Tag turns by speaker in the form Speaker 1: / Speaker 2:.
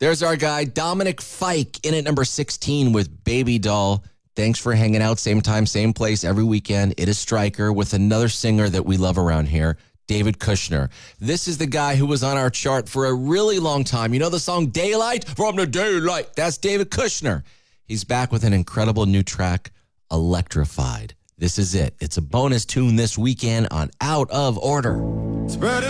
Speaker 1: There's our guy, Dominic Fike, in at number 16 with Baby Doll. Thanks for hanging out. Same time, same place every weekend. It is Stryker with another singer that we love around here, David Kushner. This is the guy who was on our chart for a really long time. You know the song Daylight? From the Daylight. That's David Kushner. He's back with an incredible new track, Electrified. This is it. It's a bonus tune this weekend on Out of Order.
Speaker 2: Spread